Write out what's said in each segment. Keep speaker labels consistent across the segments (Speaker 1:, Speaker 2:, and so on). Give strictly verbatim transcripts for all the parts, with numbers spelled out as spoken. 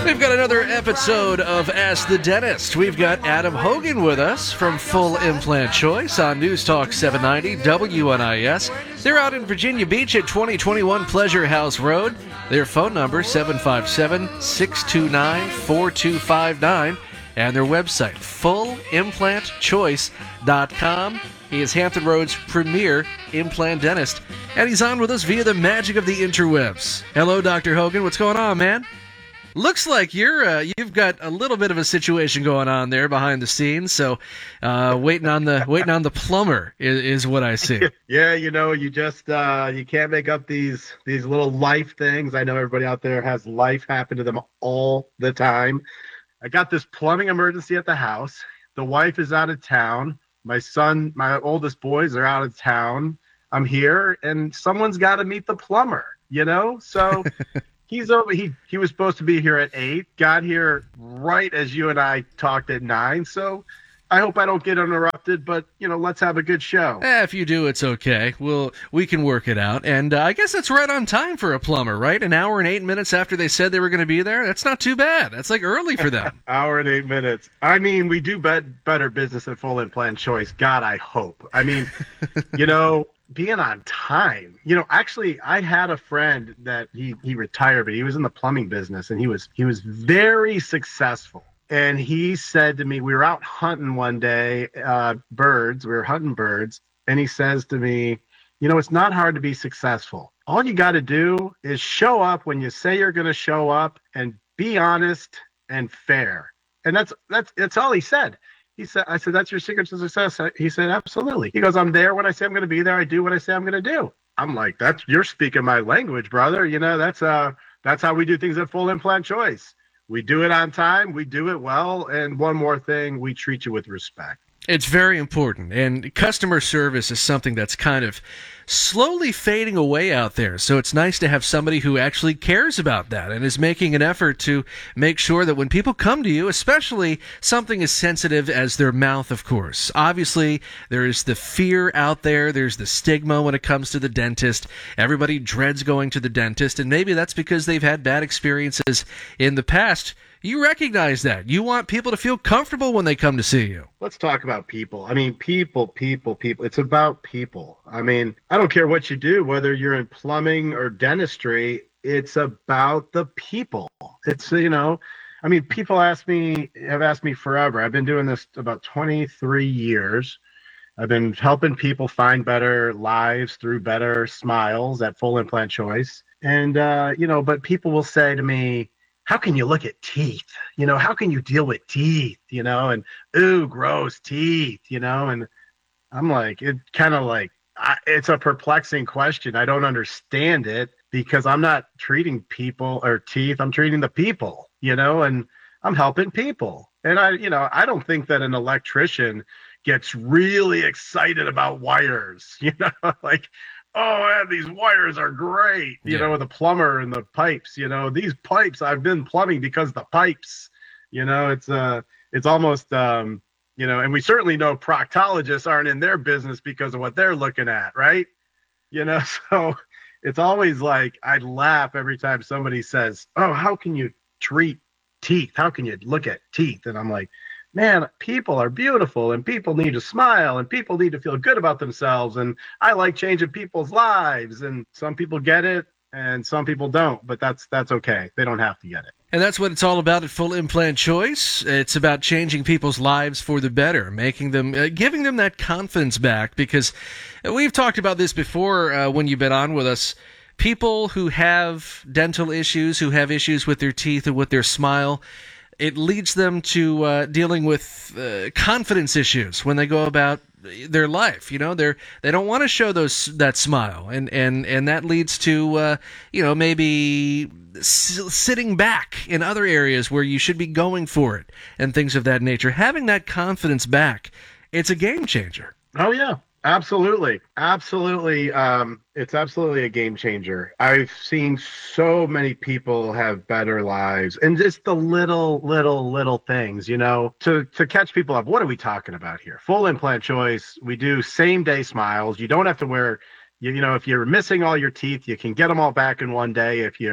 Speaker 1: We've got another episode of Ask the Dentist. We've got Adam Hogan with us from Full Implant Choice on News Talk seven ninety W N I S. They're out in Virginia Beach at twenty twenty-one Pleasure House Road. Their phone number seven five seven, six two nine, four two five nine and their website full implant choice dot com. He is Hampton Roads' premier implant dentist, and he's on with us via the magic of the interwebs. Hello, Doctor Hogan. What's going on, man? Looks like you're uh, you've got a little bit of a situation going on there behind the scenes. So, uh, waiting on the waiting on the plumber is, is what I see.
Speaker 2: Yeah, you know, you just uh, you can't make up these these little life things. I know everybody out there has life happen to them all the time. I got this plumbing emergency at the house. The wife is out of town. My son, my oldest boys are out of town. I'm here, and someone's got to meet the plumber. You know, so. He's over. He he was supposed to be here at eight. Got here right as you and I talked at nine. So I hope I don't get interrupted. But you know, let's have a good show.
Speaker 1: Eh, if you do, it's okay. We'll we can work it out. And uh, I guess that's right on time for a plumber, right? An hour and eight minutes after they said they were going to be there. That's not too bad. That's like early for them.
Speaker 2: Hour and eight minutes. I mean, we do bet better business at Full Implant Choice. God, I hope. I mean, you know. Being on time, you know, actually I had a friend that he, he retired, but he was in the plumbing business and he was, he was very successful. And he said to me, we were out hunting one day, uh, birds, we were hunting birds. And he says to me, you know, it's not hard to be successful. All you got to do is show up when you say you're going to show up and be honest and fair. And that's, that's, that's all he said. He said, I said, that's your secret to success. He said, absolutely. He goes, I'm there when I say I'm going to be there. I do what I say I'm going to do. I'm like, that's, you're speaking my language, brother. You know, that's, uh, that's how we do things at Full Implant Choice. We do it on time. We do it well. And one more thing, we treat you with respect.
Speaker 1: It's very important, and customer service is something that's kind of slowly fading away out there, so it's nice to have somebody who actually cares about that and is making an effort to make sure that when people come to you, especially something as sensitive as their mouth, of course. Obviously, there is the fear out there, there's the stigma when it comes to the dentist. Everybody dreads going to the dentist, and maybe that's because they've had bad experiences in the past. You recognize that. You want people to feel comfortable when they come to see you.
Speaker 2: Let's talk about people. I mean, people, people, people. It's about people. I mean, I don't care what you do, whether you're in plumbing or dentistry, it's about the people. It's, you know, I mean, people ask me, have asked me forever. I've been doing this about twenty-three years. I've been helping people find better lives through better smiles at Full Implant Choice. And, uh, you know, but people will say to me, how can you look at teeth? You know, how can you deal with teeth? You know, and ooh, gross teeth, you know, and I'm like, it kind of like, I, it's a perplexing question. I don't understand it because I'm not treating people or teeth. I'm treating the people, you know, and I'm helping people. And I, you know, I don't think that an electrician gets really excited about wires, you know, like, oh, man, these wires are great, you yeah. know, the plumber and the pipes, you know, these pipes, I've been plumbing because the pipes, you know, it's uh, it's almost, um, you know, and we certainly know proctologists aren't in their business because of what they're looking at, right? You know, so it's always like, I laugh every time somebody says, oh, how can you treat teeth? How can you look at teeth? And I'm like, man, people are beautiful and people need to smile and people need to feel good about themselves. And I like changing people's lives. And some people get it and some people don't, but that's that's okay. They don't have to get it.
Speaker 1: And that's what it's all about at Full Implant Choice. It's about changing people's lives for the better, making them, uh, giving them that confidence back, because we've talked about this before uh, when you've been on with us. People who have dental issues, who have issues with their teeth and with their smile, it leads them to uh, dealing with uh, confidence issues when they go about their life. You know, they're they don't want to show those that smile, and and and that leads to uh, you know maybe s- sitting back in other areas where you should be going for it and things of that nature. Having that confidence back, it's a game changer.
Speaker 2: Oh yeah. Absolutely. Absolutely. Um, it's absolutely a game changer. I've seen so many people have better lives and just the little, little, little things, you know, to, to catch people up. What are we talking about here? Full Implant Choice. We do same day smiles. You don't have to wear, you, you know, if you're missing all your teeth, you can get them all back in one day. If you're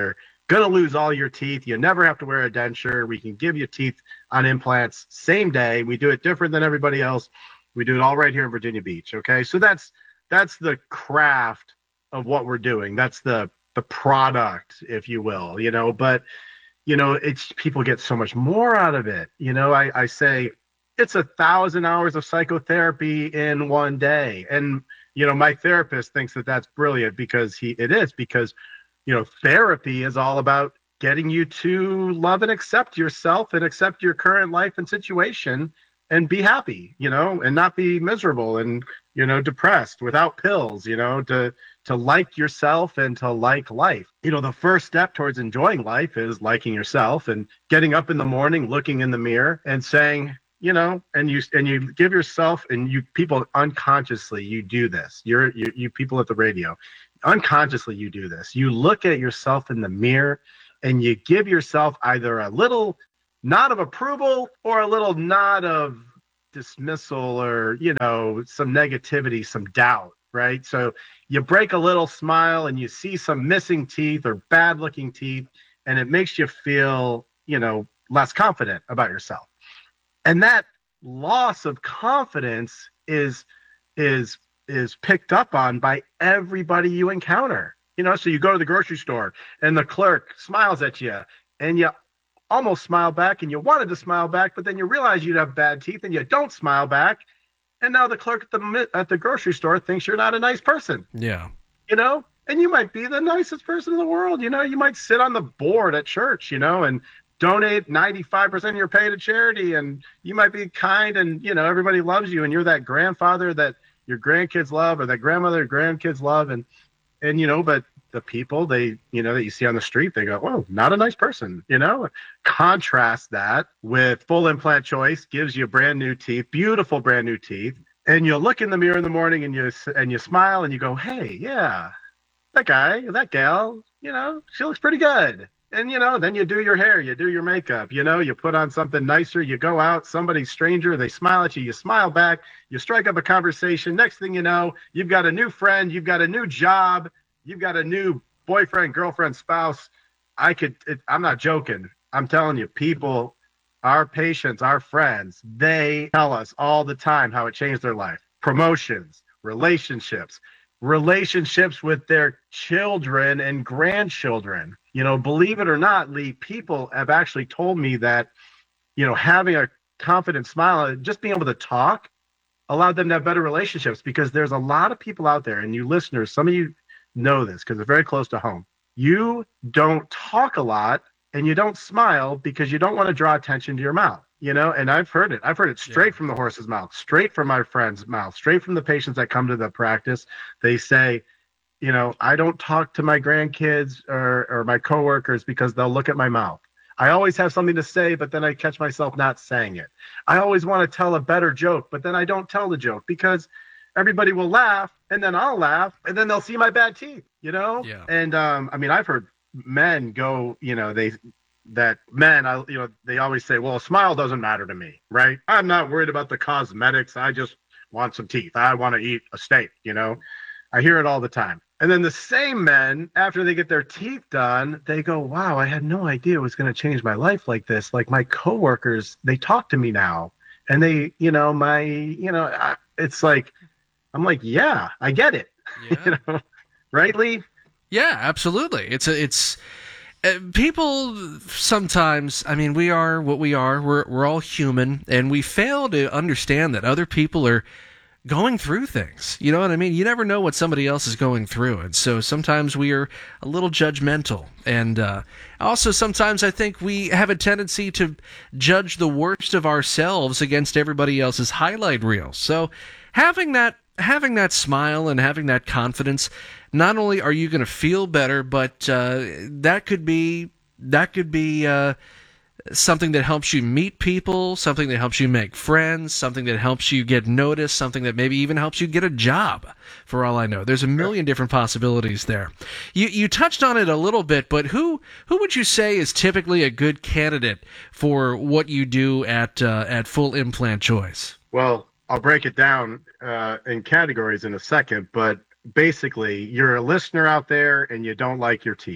Speaker 2: going to lose all your teeth. You never have to wear a denture. We can give you teeth on implants same day. We do it different than everybody else. We do it all right here in Virginia Beach. Okay. So that's, that's the craft of what we're doing. That's the, the product, if you will, you know, but you know, it's people get so much more out of it. You know, I, I say it's a thousand hours of psychotherapy in one day. And, you know, my therapist thinks that that's brilliant because he, it is because, you know, therapy is all about getting you to love and accept yourself and accept your current life and situation and be happy, you know, and not be miserable and, you know, depressed without pills, you know, to, to like yourself and to like life. You know, the first step towards enjoying life is liking yourself and getting up in the morning, looking in the mirror and saying, you know, and you, and you give yourself and you people unconsciously, you do this. You're, you, you people at the radio, unconsciously, you do this. You look at yourself in the mirror and you give yourself either a little nod of approval or a little nod of dismissal or, you know, some negativity, some doubt, right? So you break a little smile and you see some missing teeth or bad looking teeth, and it makes you feel, you know, less confident about yourself. And that loss of confidence is, is, is picked up on by everybody you encounter, you know, so you go to the grocery store and the clerk smiles at you and you almost smile back and you wanted to smile back, but then you realize you'd have bad teeth and you don't smile back. And now the clerk at the at the grocery store thinks you're not a nice person.
Speaker 1: Yeah.
Speaker 2: You know, and you might be the nicest person in the world. You know, you might sit on the board at church, you know, and donate ninety-five percent of your pay to charity. And you might be kind and, you know, everybody loves you. And you're that grandfather that your grandkids love or that grandmother grandkids love. And, and, you know, but the people they, you know, that you see on the street, they go, oh, not a nice person, you know, contrast that with Full Implant Choice gives you brand new teeth, beautiful brand new teeth. And you look in the mirror in the morning and you, and you smile and you go, hey, yeah, that guy, that gal, you know, she looks pretty good. And, you know, then you do your hair, you do your makeup, you know, you put on something nicer, you go out, somebody stranger, they smile at you, you smile back, you strike up a conversation. Next thing you know, you've got a new friend, you've got a new job, you've got a new boyfriend, girlfriend, spouse. I could, it, I'm not joking. I'm telling you, people, our patients, our friends, they tell us all the time how it changed their life. Promotions, relationships, relationships with their children and grandchildren. You know, believe it or not, Lee, people have actually told me that, you know, having a confident smile, just being able to talk allowed them to have better relationships because there's a lot of people out there, and you listeners, some of you know this because it's very close to home. You don't talk a lot and you don't smile because you don't want to draw attention to your mouth, you know, and I've heard it. I've heard it straight yeah. from the horse's mouth, straight from my friend's mouth, straight from the patients that come to the practice. They say, you know, I don't talk to my grandkids or, or my coworkers because they'll look at my mouth. I always have something to say, but then I catch myself not saying it. I always want to tell a better joke, but then I don't tell the joke because everybody will laugh and then I'll laugh and then they'll see my bad teeth, you know?
Speaker 1: Yeah.
Speaker 2: And, um, I mean, I've heard men go, you know, they, that men, I, you know, they always say, well, a smile doesn't matter to me, right? I'm not worried about the cosmetics. I just want some teeth. I want to eat a steak, you know? I hear it all the time. And then the same men, after they get their teeth done, they go, wow, I had no idea it was going to change my life like this. Like my coworkers, they talk to me now and they, you know, my, you know, I, it's like, I'm like, yeah, I get it. Yeah. You know, right, Lee?
Speaker 1: Yeah, absolutely. It's a, it's uh, people sometimes, I mean, we are what we are. We're, we're all human and we fail to understand that other people are going through things. You know what I mean? You never know what somebody else is going through. And so sometimes we are a little judgmental. And uh, also sometimes I think we have a tendency to judge the worst of ourselves against everybody else's highlight reel. So having that having that smile and having that confidence, not only are you going to feel better, but uh, that could be that could be uh, something that helps you meet people, something that helps you make friends, something that helps you get noticed, something that maybe even helps you get a job, for all I know. There's a million different possibilities there. You you touched on it a little bit, but who who would you say is typically a good candidate for what you do at uh, at Full Implant Choice?
Speaker 2: Well, I'll break it down uh, in categories in a second, but basically, you're a listener out there and you don't like your teeth.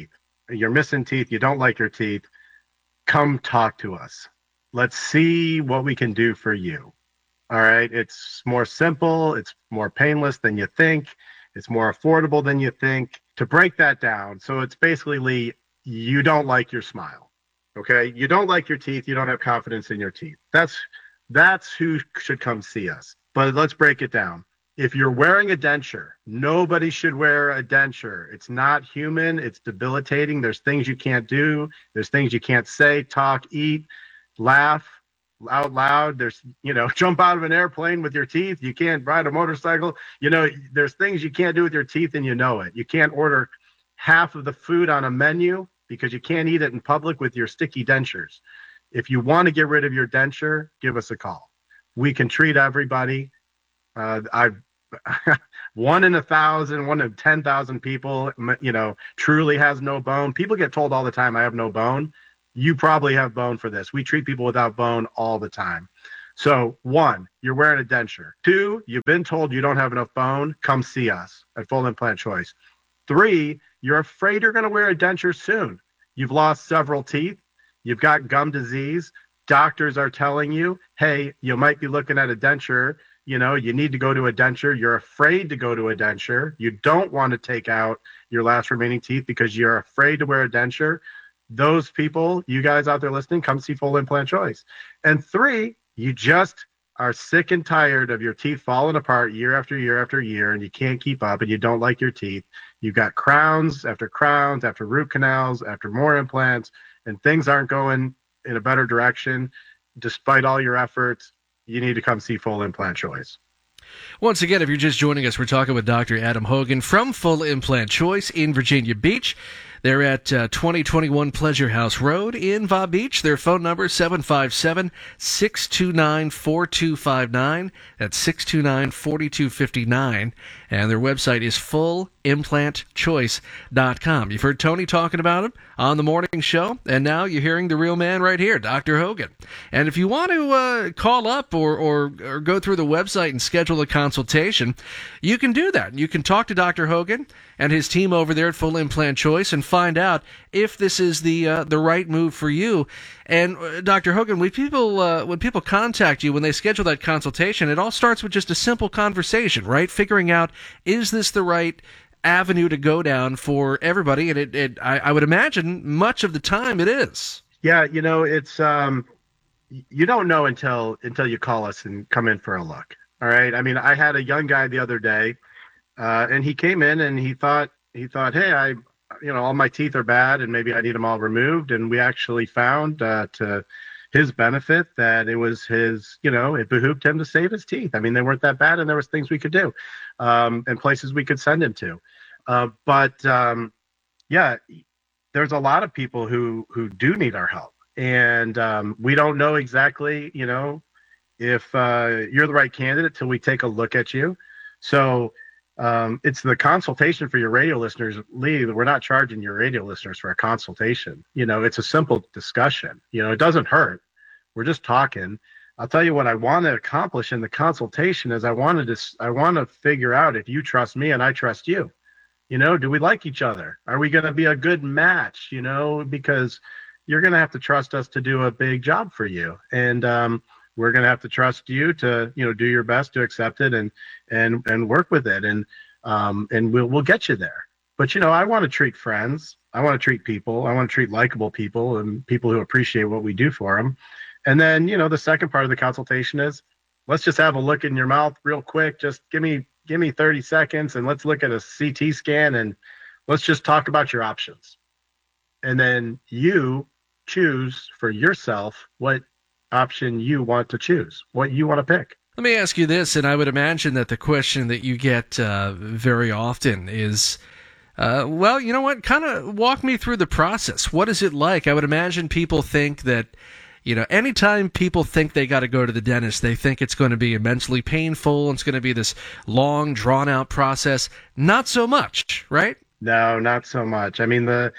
Speaker 2: you're missing teeth, you don't like your teeth, come talk to us. Let's see what we can do for you. All right. It's more simple. It's more painless than you think. It's more affordable than you think. To break that down, so it's basically, Lee, you don't like your smile. Okay. You don't like your teeth. You don't have confidence in your teeth. That's that's who should come see us. But let's break it down. If you're wearing a denture, nobody should wear a denture. It's not human. It's debilitating. There's things you can't do. There's things you can't say, talk, eat, laugh out loud. There's, you know, jump out of an airplane with your teeth. You can't ride a motorcycle. You know, there's things you can't do with your teeth and you know it. You can't order half of the food on a menu because you can't eat it in public with your sticky dentures. If you want to get rid of your denture, give us a call. We can treat everybody. Uh, I've one in a thousand, one in ten thousand people, you know, truly has no bone. People get told all the time, I have no bone. You probably have bone for this. We treat people without bone all the time. So one, you're wearing a denture. Two, you've been told you don't have enough bone. Come see us at Full Implant Choice. Three, you're afraid you're going to wear a denture soon. You've lost several teeth. You've got gum disease. Doctors are telling you, hey, you might be looking at a denture. You know, you need to go to a denture. You're afraid to go to a denture. You don't want to take out your last remaining teeth because you're afraid to wear a denture. Those people, you guys out there listening, come see Full Implant Choice. And three, you just are sick and tired of your teeth falling apart year after year after year, and you can't keep up and you don't like your teeth. You've got crowns after crowns, after root canals, after more implants, and things aren't going in a better direction. Despite all your efforts, you need to come see Full Implant Choice.
Speaker 1: Once again, if you're just joining us, we're talking with Doctor Adam Hogan from Full Implant Choice in Virginia Beach. They're at uh, twenty twenty-one Pleasure House Road in Va Beach. Their phone number is seven five seven, six two nine, four two five nine. That's six two nine, four two five nine. And their website is full implant choice dot com. You've heard Tony talking about him on the morning show, and now you're hearing the real man right here, Doctor Hogan. And if you want to uh, call up or, or, or go through the website and schedule a consultation, you can do that. You can talk to Doctor Hogan and his team over there at Full Implant Choice and find out if this is the uh, the right move for you. And uh, Doctor Hogan, when people uh, when people contact you, when they schedule that consultation, it all starts with just a simple conversation, right? Figuring out, is this the right avenue to go down for everybody? And it, it I, I would imagine much of the time it is.
Speaker 2: Yeah, you know, it's um, you don't know until until you call us and come in for a look. All right. I mean, I had a young guy the other day, uh, and he came in and he thought he thought, hey, I, you know, all my teeth are bad and maybe I need them all removed. And we actually found uh, to his benefit that it was his, you know, it behooved him to save his teeth. I mean, they weren't that bad, and there was things we could do, um, and places we could send him to. Uh, but um, yeah, there's a lot of people who who do need our help, and um, we don't know exactly, you know, if uh, you're the right candidate till we take a look at you. So um, it's the consultation for your radio listeners, Lee. We're not charging your radio listeners for a consultation. You know, it's a simple discussion. You know, it doesn't hurt. We're just talking. I'll tell you what I want to accomplish in the consultation is I wanted to I want to figure out if you trust me and I trust you. You know, do we like each other? Are we going to be a good match? You know, because you're going to have to trust us to do a big job for you. And um, we're going to have to trust you to, you know, do your best to accept it and, and, and work with it. And, um, and we'll, we'll get you there. But, you know, I want to treat friends. I want to treat people. I want to treat likable people and people who appreciate what we do for them. And then, you know, the second part of the consultation is, let's just have a look in your mouth real quick. Just give me, give me thirty seconds and let's look at a C T scan and let's just talk about your options. And then you choose for yourself what option you want to choose, what you want to pick.
Speaker 1: Let me ask you this, and I would imagine that the question that you get uh, very often is, uh, well, you know what, kind of walk me through the process. What is it like? I would imagine people think that, you know, anytime people think they got to go to the dentist, they think it's going to be immensely painful. And it's going to be this long, drawn-out process. Not so much, right?
Speaker 2: No, not so much. I mean, the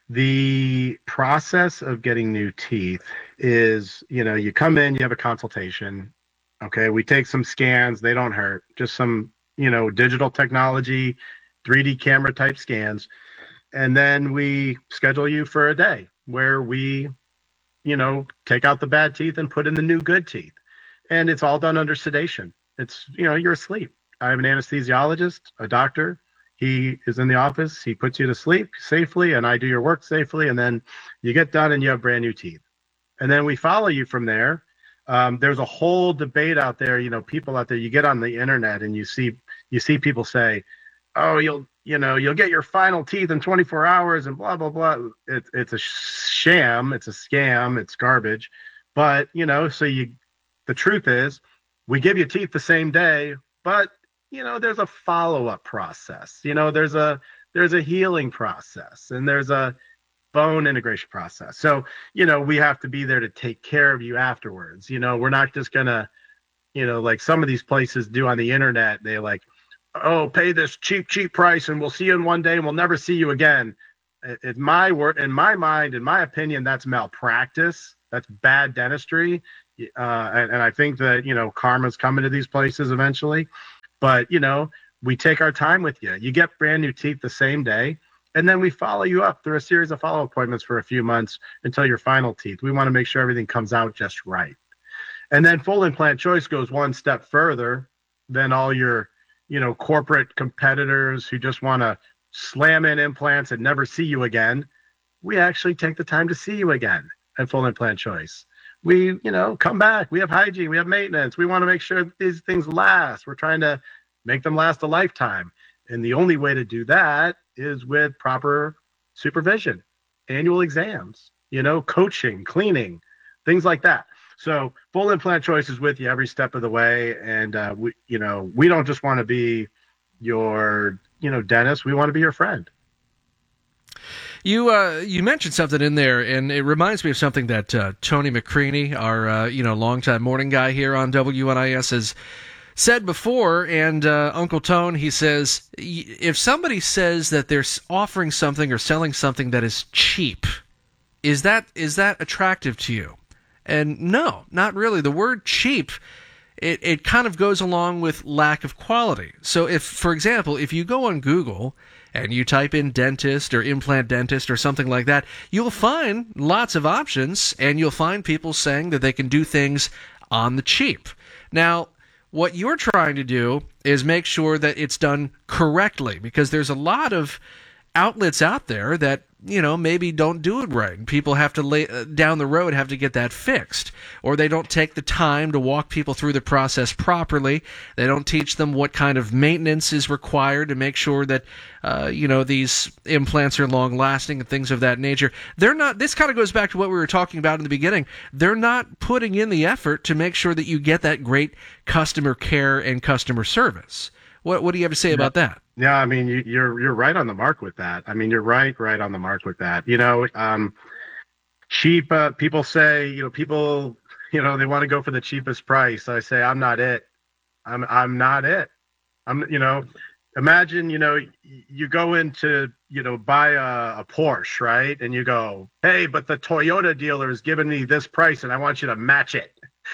Speaker 2: the process of getting new teeth is, you know, you come in, you have a consultation. Okay, we take some scans. They don't hurt. Just some, you know, digital technology, three D camera type scans. and then we schedule you for a day where we, you know, take out the bad teeth and put in the new good teeth. And it's all done under sedation. It's, you know, you're asleep. I have an anesthesiologist, a doctor. He is in the office. He puts you to sleep safely, and I do your work safely. And then you get done and you have brand new teeth. And then we follow you from there. Um, there's a whole debate out there, you know, people out there, you get on the internet and you see, you see people say, oh, you'll, you know, you'll get your final teeth in twenty-four hours and blah, blah, blah. It, it's a sham. It's a scam. It's garbage. But, you know, so you, the truth is we give you teeth the same day, but, you know, there's a follow-up process. You know, there's a, there's a healing process, and there's a bone integration process. So, you know, we have to be there to take care of you afterwards. You know, we're not just gonna, you know, like some of these places do on the internet. They like, oh, pay this cheap, cheap price and we'll see you in one day and we'll never see you again. In my word, in my mind, in my opinion, that's malpractice. That's bad dentistry. Uh, and, and I think that, you know, karma's coming to these places eventually. But, you know, we take our time with you. You get brand new teeth the same day. And then we follow you up through a series of follow appointments for a few months until your final teeth. We want to make sure everything comes out just right. And then Full Implant Choice goes one step further than all your, you know, corporate competitors who just want to slam in implants and never see you again. We actually take the time to see you again at Full Implant Choice. We, you know, come back. We have hygiene. We have maintenance. We want to make sure that these things last. We're trying to make them last a lifetime. And the only way to do that is with proper supervision, annual exams, you know, coaching, cleaning, things like that. So Full Implant Choice is with you every step of the way. And, uh, we, you know, we don't just want to be your, you know, dentist. We want to be your friend.
Speaker 1: You uh, you mentioned something in there, and it reminds me of something that uh, Tony McCreaney, our uh, you know longtime morning guy here on W N I S, has said before. And uh, Uncle Tone, he says, if somebody says that they're offering something or selling something that is cheap, is that is that attractive to you? And no, not really. The word cheap, it, it kind of goes along with lack of quality. So if, for example, if you go on Google and you type in dentist or implant dentist or something like that, you'll find lots of options, and you'll find people saying that they can do things on the cheap. Now, what you're trying to do is make sure that it's done correctly, because there's a lot of outlets out there that, you know, maybe don't do it right. People have to lay uh, down the road have to get that fixed, or they don't take the time to walk people through the process properly. They don't teach them what kind of maintenance is required to make sure that, uh, you know, these implants are long lasting and things of that nature. They're not, this kind of goes back to what we were talking about in the beginning. They're not putting in the effort to make sure that you get that great customer care and customer service. What, what do you have to say about that?
Speaker 2: Yeah, I mean, you, you're you're right on the mark with that. I mean, you're right, right on the mark with that. You know, um, cheap. Uh, people say, you know, people, you know, they want to go for the cheapest price. I say, I'm not it. I'm I'm not it. I'm, you know, imagine, you know, you go into, you know, buy a, a Porsche, right? And you go, hey, but the Toyota dealer is giving me this price, and I want you to match it.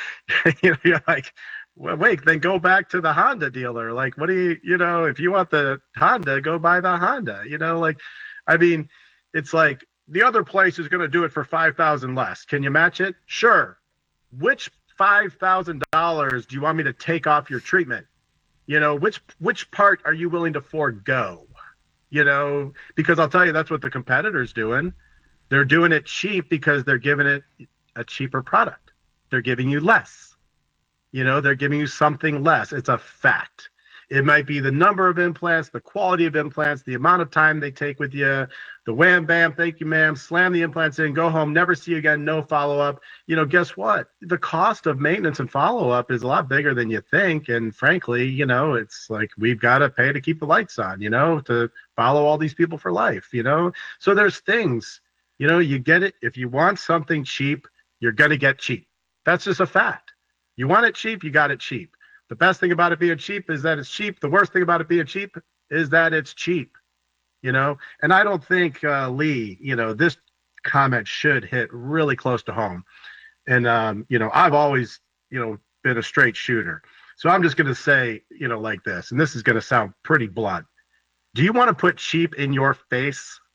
Speaker 2: You know, you're like, well, wait, then go back to the Honda dealer. Like, what do you, you know, if you want the Honda, go buy the Honda, you know, like, I mean, it's like the other place is going to do it for five thousand less. Can you match it? Sure. Which five thousand dollars do you want me to take off your treatment? You know, which, which part are you willing to forego? You know, because I'll tell you, that's what the competitor's doing. They're doing it cheap because they're giving it a cheaper product. They're giving you less. You know, they're giving you something less. It's a fact. It might be the number of implants, the quality of implants, the amount of time they take with you, the wham, bam, thank you, ma'am, slam the implants in, go home, never see you again, no follow-up. You know, guess what? The cost of maintenance and follow-up is a lot bigger than you think. And frankly, you know, it's like we've got to pay to keep the lights on, you know, to follow all these people for life, you know. So there's things, you know, you get it. If you want something cheap, you're going to get cheap. That's just a fact. You want it cheap, you got it cheap. The best thing about it being cheap is that it's cheap. The worst thing about it being cheap is that it's cheap, you know? And I don't think, uh, Lee, you know, this comment should hit really close to home. And, um, you know, I've always, you know, been a straight shooter. So I'm just going to say, you know, like this, and this is going to sound pretty blunt. Do you want to put cheap in your face?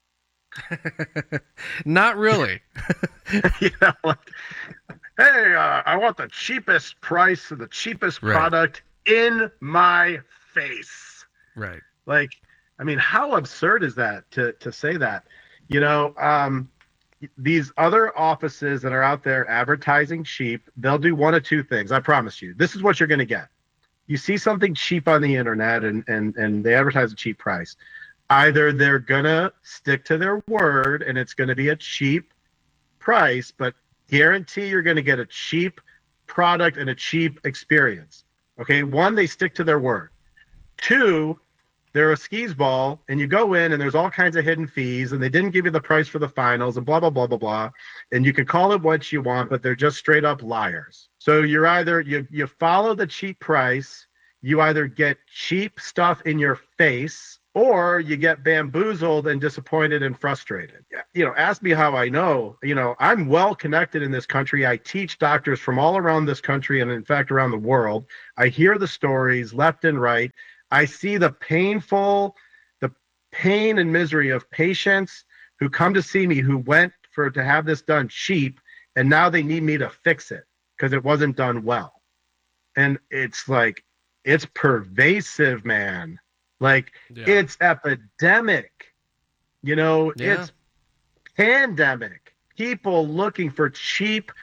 Speaker 1: Not really.
Speaker 2: You know, like, hey, uh, I want the cheapest price of the cheapest
Speaker 1: Right.
Speaker 2: product in my face.
Speaker 1: Right.
Speaker 2: Like, I mean, how absurd is that to to say that? You know, um, these other offices that are out there advertising cheap, they'll do one of two things. I promise you. This is what you're going to get. You see something cheap on the internet and, and, and they advertise a cheap price. Either they're going to stick to their word and it's going to be a cheap price, but guarantee you're going to get a cheap product and a cheap experience. Okay. One, they stick to their word. Two, they're a skis ball and you go in and there's all kinds of hidden fees and they didn't give you the price for the finals and blah, blah, blah, blah, blah. And you can call it what you want, but they're just straight up liars. So you're either, you, you follow the cheap price, you either get cheap stuff in your face or you get bamboozled and disappointed and frustrated. You know, ask me how I know. You know, I'm well connected in this country. I teach doctors from all around this country and in fact around the world. I hear the stories left and right. I see the painful, the pain and misery of patients who come to see me who went for to have this done cheap, and now they need me to fix it because it wasn't done well. And it's like, it's pervasive, man. Like,
Speaker 1: Yeah.
Speaker 2: it's epidemic. You know,
Speaker 1: Yeah.
Speaker 2: it's pandemic. People looking for cheap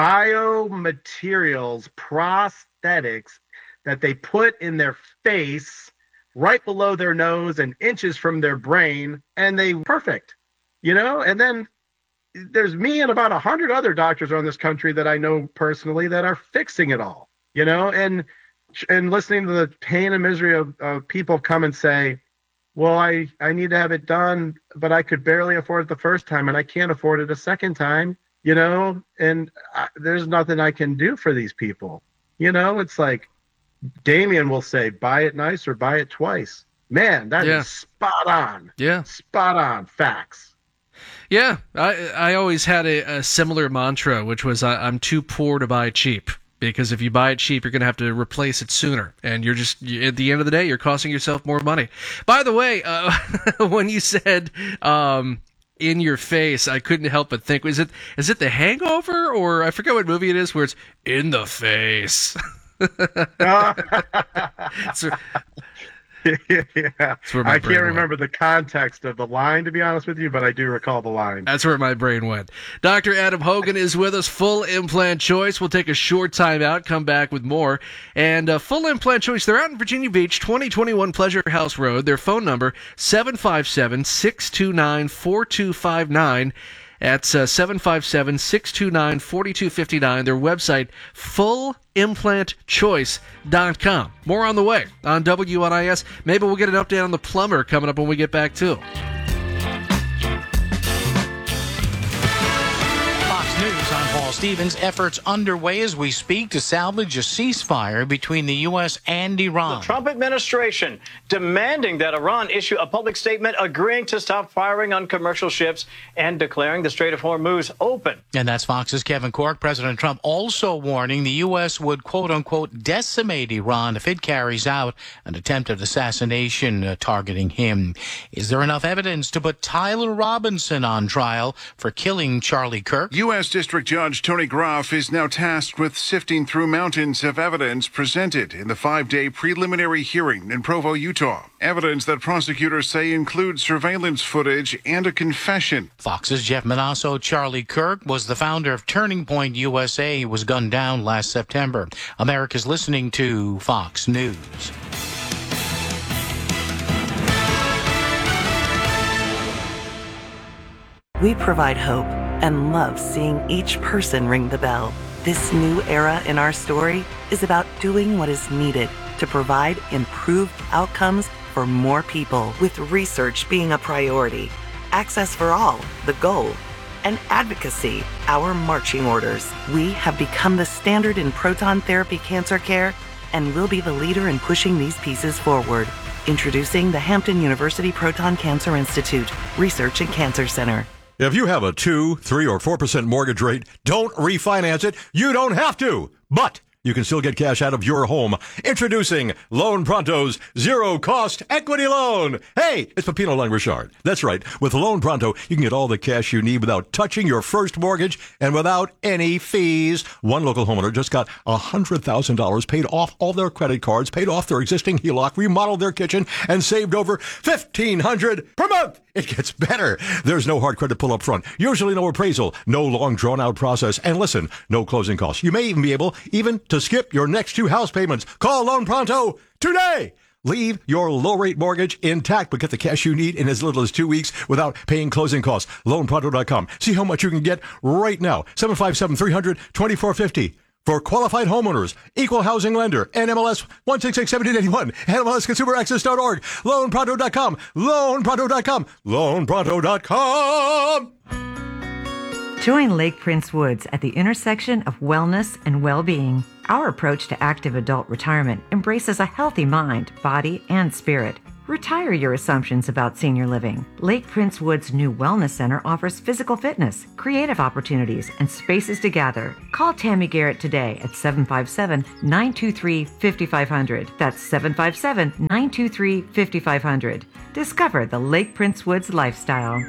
Speaker 2: biomaterials, prosthetics, that they put in their face right below their nose and inches from their brain, and they perfect, you know? And then there's me and about a hundred other doctors around this country that I know personally that are fixing it all, you know? And and listening to the pain and misery of, of people come and say, well, I, I need to have it done, but I could barely afford it the first time and I can't afford it a second time, you know? And I, there's nothing I can do for these people. You know, it's like, Damien will say, buy it nice or buy it twice. Man, that
Speaker 1: Yeah.
Speaker 2: is spot on.
Speaker 1: Yeah.
Speaker 2: Spot on. Facts.
Speaker 1: Yeah. I I always had a, a similar mantra, which was I, I'm too poor to buy cheap. Because if you buy it cheap, you're going to have to replace it sooner. And you're just, you, at the end of the day, you're costing yourself more money. By the way, uh, when you said um, in your face, I couldn't help but think, is it is it The Hangover? Or I forget what movie it is where it's in the face. So,
Speaker 2: Yeah.
Speaker 1: that's where my
Speaker 2: I
Speaker 1: brain
Speaker 2: can't
Speaker 1: went.
Speaker 2: remember the context of the line, to be honest with you, but I do recall the line.
Speaker 1: That's where my brain went. Doctor Adam Hogan is with us. Full Implant Choice. We'll take a short time out, come back with more. And uh, Full Implant Choice, they're out in Virginia Beach, twenty twenty-one Pleasure House Road. Their phone number, seven five seven, six two nine, four two five nine. That's uh, seven five seven, six two nine, four two five nine. Their website, full implant choice dot com. More on the way on W N I S. Maybe we'll get an update on the plumber coming up when we get back, too.
Speaker 3: Fox News, I'm Paul Stevens. Efforts underway as we speak to salvage a ceasefire between the U S and Iran.
Speaker 4: The Trump administration demanding that Iran issue a public statement agreeing to stop firing on commercial ships and declaring the Strait of Hormuz open.
Speaker 3: And that's Fox's Kevin Corke. President Trump also warning the U S would, quote unquote, decimate Iran if it carries out an attempted assassination uh, targeting him. Is there enough evidence to put Tyler Robinson on trial for killing Charlie Kirk?
Speaker 5: U S. District Judge Tony Groff is now tasked with sifting through mountains of evidence presented in the five-day preliminary hearing in Provo, Utah. Evidence that prosecutors say includes surveillance footage and a confession.
Speaker 3: Fox's Jeff Manasso. Charlie Kirk was the founder of Turning Point U S A. He was gunned down last September. America's listening to Fox News.
Speaker 6: We provide hope and love seeing each person ring the bell. This new era in our story is about doing what is needed to provide improved outcomes for more people, with research being a priority, access for all, the goal, and advocacy, our marching orders. We have become the standard in proton therapy cancer care and will be the leader in pushing these pieces forward. Introducing the Hampton University Proton Cancer Institute Research and Cancer Center.
Speaker 7: If you have a two, three, or four percent mortgage rate, don't refinance it. You don't have to. But you can still get cash out of your home. Introducing Loan Pronto's zero-cost equity loan. Hey, it's Pepino Lang Richard. That's right. With Loan Pronto, you can get all the cash you need without touching your first mortgage and without any fees. One local homeowner just got one hundred thousand dollars, paid off all their credit cards, paid off their existing H E L O C, remodeled their kitchen, and saved over fifteen hundred dollars per month. It gets better. There's no hard credit pull up front. Usually no appraisal, no long drawn out process. And listen, no closing costs. You may even be able even to skip your next two house payments. Call Loan Pronto today. Leave your low-rate mortgage intact, but get the cash you need in as little as two weeks without paying closing costs. loan pronto dot com. See how much you can get right now. seven five seven, three hundred, twenty-four fifty. For qualified homeowners, equal housing lender, N M L S one six six seven eight one, N M L S consumer access dot org, loan pronto dot com, loan pronto dot com, loan pronto dot com.
Speaker 8: Join Lake Prince Woods at the intersection of wellness and well-being. Our approach to active adult retirement embraces a healthy mind, body, and spirit. Retire your assumptions about senior living. Lake Prince Woods' new Wellness Center offers physical fitness, creative opportunities, and spaces to gather. Call Tammy Garrett today at seven five seven, nine two three, five five zero zero. That's seven five seven, nine two three, five five zero zero. Discover the Lake Prince Woods lifestyle.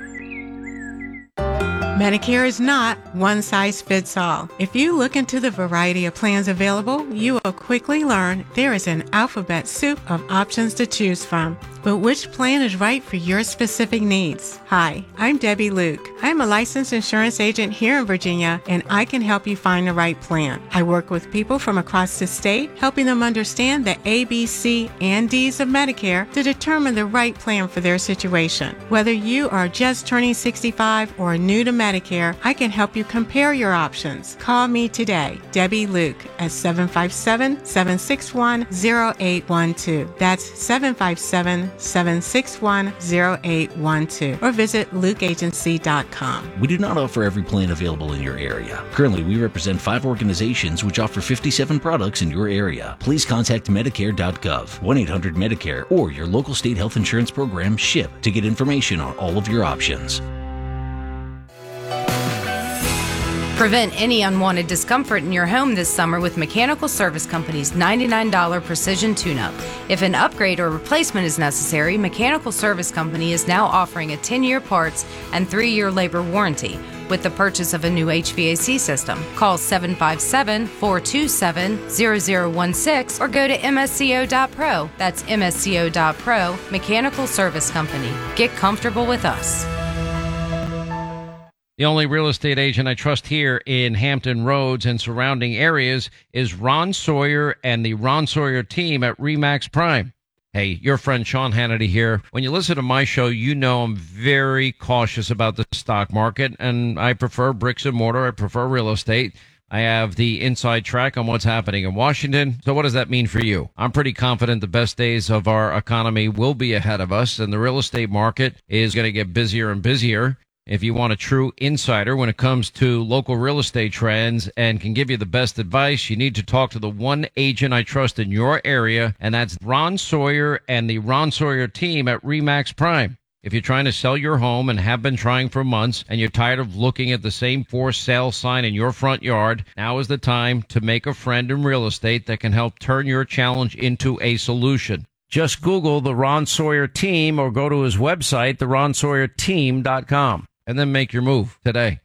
Speaker 9: Medicare is not one size fits all. If you look into the variety of plans available, you will quickly learn there is an alphabet soup of options to choose from. But which plan is right for your specific needs? Hi, I'm Debbie Luke. I'm a licensed insurance agent here in Virginia, and I can help you find the right plan. I work with people from across the state, helping them understand the A, B, C, and D's of Medicare to determine the right plan for their situation. Whether you are just turning sixty-five or new to Medicare, I can help you compare your options. Call me today, Debbie Luke, at seven five seven, seven six one, zero eight one two. That's seven five seven, seven six one, zero eight one two, or visit luke agency dot com.
Speaker 10: We do not offer every plan available in your area. Currently, we represent five organizations which offer fifty-seven products in your area. Please contact medicare dot gov, one eight hundred medicare, or your local state health insurance program, SHIP, to get information on all of your options.
Speaker 11: Prevent any unwanted discomfort in your home this summer with Mechanical Service Company's ninety-nine dollars Precision Tune-Up. If an upgrade or replacement is necessary, Mechanical Service Company is now offering a ten-year parts and three-year labor warranty with the purchase of a new H V A C system. Call seven five seven, four two seven, zero zero one six or go to M S C O dot pro. That's M S C O dot pro, Mechanical Service Company. Get comfortable with us.
Speaker 12: The only real estate agent I trust here in Hampton Roads and surrounding areas is Ron Sawyer and the Ron Sawyer team at RE/MAX Prime. Hey, your friend Sean Hannity here. When you listen to my show, you know I'm very cautious about the stock market, and I prefer bricks and mortar. I prefer real estate. I have the inside track on what's happening in Washington. So what does that mean for you? I'm pretty confident the best days of our economy will be ahead of us, and the real estate market is going to get busier and busier. If you want a true insider when it comes to local real estate trends and can give you the best advice, you need to talk to the one agent I trust in your area, and that's Ron Sawyer and the Ron Sawyer team at RE/MAX Prime. If you're trying to sell your home and have been trying for months and you're tired of looking at the same for sale sign in your front yard, now is the time to make a friend in real estate that can help turn your challenge into a solution. Just Google the Ron Sawyer team or go to his website, the ron sawyer team dot com. And then make your move today.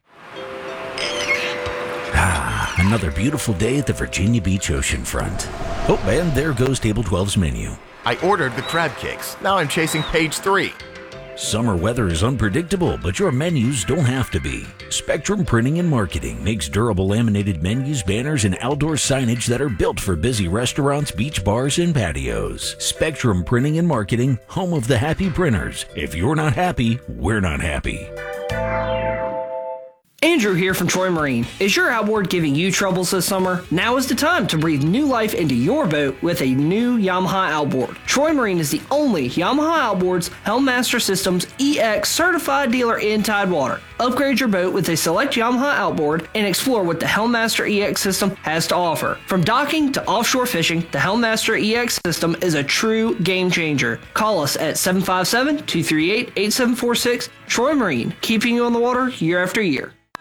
Speaker 10: Ah, another beautiful day at the Virginia Beach oceanfront. Oh, and there goes Table twelve's menu.
Speaker 13: I ordered the crab cakes. Now I'm chasing page three.
Speaker 10: Summer weather is unpredictable, but your menus don't have to be. Spectrum Printing and Marketing makes durable laminated menus, banners, and outdoor signage that are built for busy restaurants, beach bars, and patios. Spectrum Printing and Marketing, home of the happy printers. If you're not happy, we're not happy.
Speaker 14: Andrew here from Troy Marine. Is your outboard giving you troubles this summer? Now is the time to breathe new life into your boat with a new Yamaha outboard. Troy Marine is the only Yamaha Outboards Helmmaster Systems E X certified dealer in Tidewater. Upgrade your boat with a select Yamaha outboard and explore what the Helmmaster E X system has to offer. From docking to offshore fishing, the Helmmaster E X system is a true game changer. Call us at seven five seven, two three eight, eight seven four six. Troy Marine, keeping you on the water year after year.